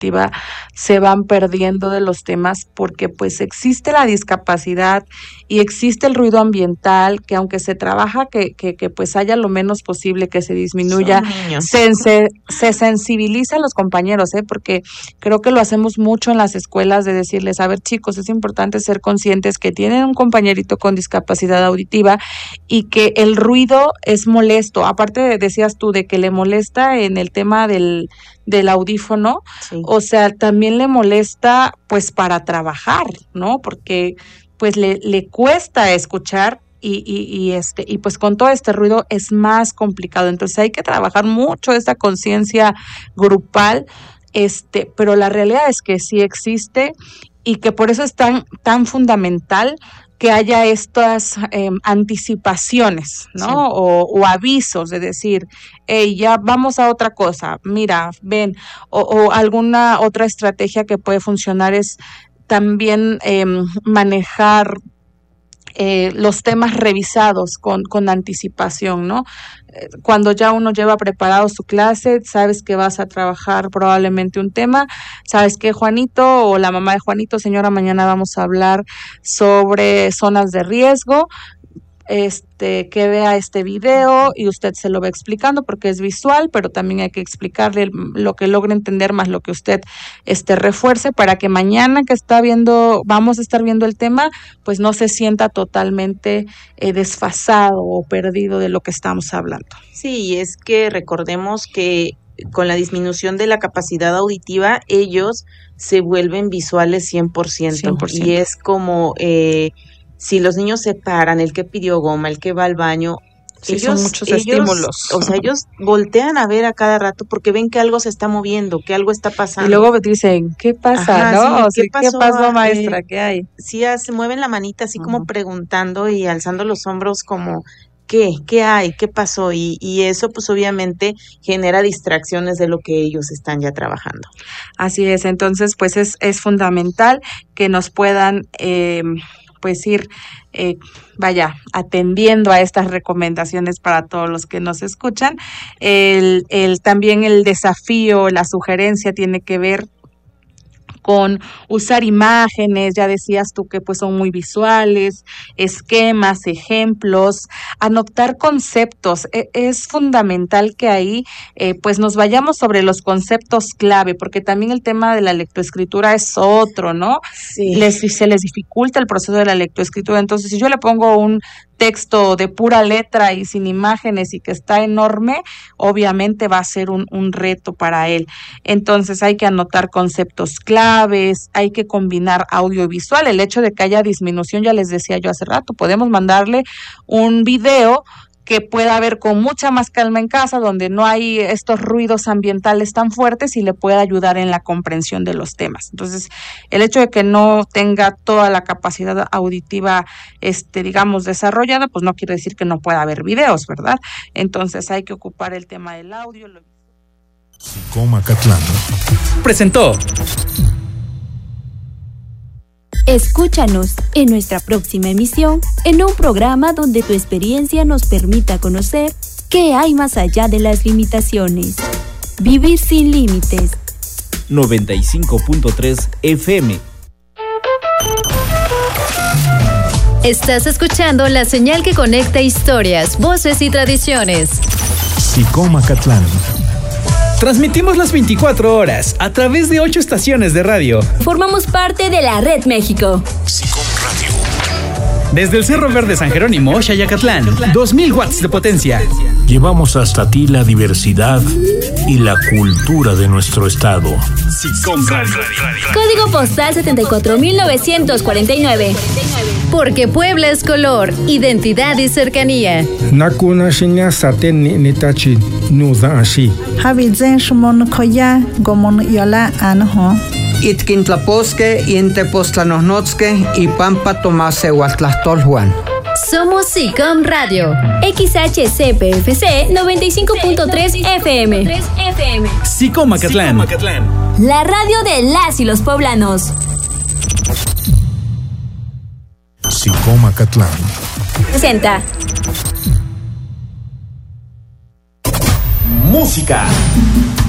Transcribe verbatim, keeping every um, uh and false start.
auditiva se van perdiendo de los temas porque pues existe la discapacidad y existe el ruido ambiental que aunque se trabaja que, que, que pues haya lo menos posible, que se disminuya, se, se, se sensibiliza a los compañeros, ¿eh? Porque creo que lo hacemos mucho en las escuelas de decirles, a ver chicos, es importante ser conscientes que tienen un compañerito con discapacidad auditiva y que el ruido es molesto, aparte de, decías tú, de que le molesta en el tema del, del audífono, sí. O sea, también le molesta pues para trabajar, ¿no? Porque pues le, le cuesta escuchar y, y, y este, y pues con todo este ruido es más complicado, entonces hay que trabajar mucho esta conciencia grupal, este, pero la realidad es que sí existe y que por eso es tan, tan fundamental que haya estas eh, anticipaciones, ¿no? Sí. O, o avisos de decir, hey, ya vamos a otra cosa, mira, ven, o, o alguna otra estrategia que puede funcionar es también eh, manejar eh, los temas revisados con, con anticipación, ¿no? Cuando ya uno lleva preparado su clase, sabes que vas a trabajar probablemente un tema, sabes que Juanito o la mamá de Juanito, señora, mañana vamos a hablar sobre zonas de riesgo, este, que vea este video y usted se lo va explicando porque es visual, pero también hay que explicarle lo que logre entender más lo que usted este, refuerce para que mañana que está viendo, vamos a estar viendo el tema, pues no se sienta totalmente eh, desfasado o perdido de lo que estamos hablando. Sí, es que recordemos que con la disminución de la capacidad auditiva, ellos se vuelven visuales cien por ciento, cien por ciento. Y es como... Eh, si los niños se paran, el que pidió goma, el que va al baño, sí, ellos, son muchos ellos, estímulos. O sea, ellos voltean a ver a cada rato porque ven que algo se está moviendo, que algo está pasando. Y luego dicen, ¿qué pasa? Ajá, ¿no? Sí, ¿qué, pasó, ¿Qué pasó, maestra? Eh, ¿Qué hay? Sí, se mueven la manita así uh-huh. como preguntando y alzando los hombros como... ¿Qué? ¿Qué hay? ¿Qué pasó? Y, y eso pues obviamente genera distracciones de lo que ellos están ya trabajando. Así es, entonces pues es, es fundamental que nos puedan eh, pues ir, eh, vaya, atendiendo a estas recomendaciones para todos los que nos escuchan. El, el, también el desafío, la sugerencia tiene que ver con usar imágenes, ya decías tú que pues son muy visuales, esquemas, ejemplos, anotar conceptos. E- es fundamental que ahí eh, pues nos vayamos sobre los conceptos clave, porque también el tema de la lectoescritura es otro, ¿no? Sí. Les, se les dificulta el proceso de la lectoescritura, entonces si yo le pongo un texto de pura letra y sin imágenes y que está enorme, obviamente va a ser un, un reto para él. Entonces hay que anotar conceptos claves, hay que combinar audiovisual. El hecho de que haya disminución, ya les decía yo hace rato, podemos mandarle un video que pueda ver con mucha más calma en casa, donde no hay estos ruidos ambientales tan fuertes y le pueda ayudar en la comprensión de los temas. Entonces, el hecho de que no tenga toda la capacidad auditiva, este, digamos, desarrollada, pues no quiere decir que no pueda haber videos, ¿verdad? Entonces, hay que ocupar el tema del audio. SICOM Acatlán presentó. Escúchanos en nuestra próxima emisión, en un programa donde tu experiencia nos permita conocer qué hay más allá de las limitaciones. Vivir sin límites. noventa y cinco punto tres F M. Estás escuchando la señal que conecta historias, voces y tradiciones. SICOM Acatlán. Transmitimos las veinticuatro horas a través de ocho estaciones de radio. Formamos parte de la Red México. SICOM Radio. Desde el Cerro Verde San Jerónimo, Xayacatlán, dos mil watts de potencia. Llevamos hasta ti la diversidad y la cultura de nuestro estado. SICOM Radio. Código postal setenta y cuatro mil novecientos cuarenta y nueve. Porque Puebla es color, identidad y cercanía. Nakuna shinya saten ni nitachi nuda ashi. Habizen shumon koya gomon yola anho. Itkintlaposque, Intepostlanosnotzque y Pampa Tomase Huatlastolhuan. Somos SICOM Radio. X H C P F C noventa y cinco punto tres F M. SICOM Acatlán. La radio de las y los poblanos. SICOM Acatlán presenta música,